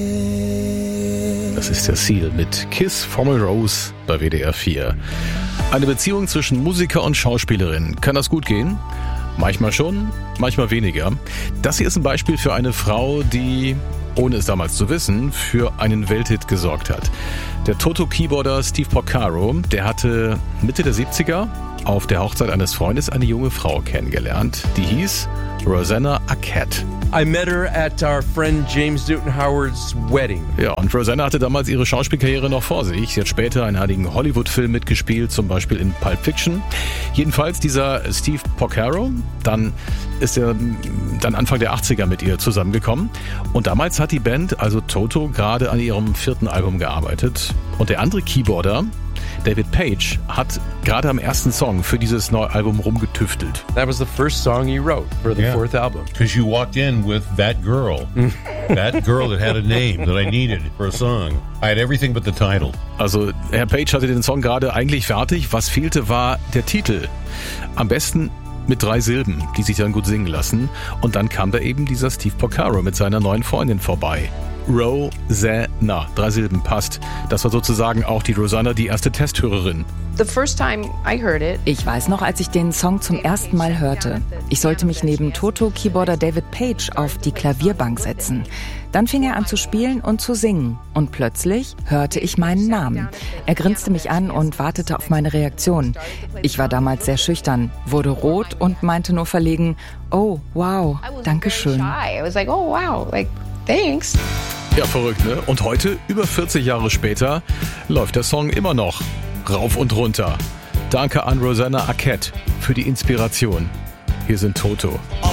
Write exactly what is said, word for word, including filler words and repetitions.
Das ist der Seal mit Kiss from a Rose bei W D R vier. Eine Beziehung zwischen Musiker und Schauspielerin. Kann das gut gehen? Manchmal schon, manchmal weniger. Das hier ist ein Beispiel für eine Frau, die, ohne es damals zu wissen, für einen Welthit gesorgt hat. Der Toto-Keyboarder Steve Porcaro, der hatte Mitte der siebziger auf der Hochzeit eines Freundes eine junge Frau kennengelernt, die hieß Rosanna Arquette. I met her at our friend James Newton Howard's wedding. Ja, und Rosanna hatte damals ihre Schauspielkarriere noch vor sich. Sie hat später in einigen Hollywood-Filmen mitgespielt, zum Beispiel in Pulp Fiction. Jedenfalls dieser Steve Porcaro, dann ist er dann Anfang der achtziger mit ihr zusammengekommen. Und damals hat die Band, also Toto, gerade an ihrem vierten Album gearbeitet. Und der andere Keyboarder, David Page, hat gerade am ersten Song für dieses neue Album rumgetüftelt. That was the first song he wrote for the Yeah. fourth album. Because you walked in with that girl. That girl that had a name that I needed for a song. I had everything but the title. Also Herr Page hatte den Song gerade eigentlich fertig. Was fehlte, war der Titel. Am besten mit drei Silben, die sich dann gut singen lassen. Und dann kam da eben dieser Steve Porcaro mit seiner neuen Freundin vorbei. Rosanna, drei Silben, passt. Das war sozusagen auch die Rosanna, die erste Testhörerin. The first time I heard it, Ich weiß noch, als ich den Song zum ersten Mal hörte. Ich sollte mich neben Toto-Keyboarder David Page auf die Klavierbank setzen. Dann fing er an zu spielen und zu singen. Und plötzlich hörte ich meinen Namen. Er grinste mich an und wartete auf meine Reaktion. Ich war damals sehr schüchtern, wurde rot und meinte nur verlegen, oh, wow, danke schön. shy. I was like, oh wow, like thanks. Ja, verrückt, ne? Und heute, über vierzig Jahre später, läuft der Song immer noch rauf und runter. Danke an Rosanna Arquette für die Inspiration. Hier sind Toto.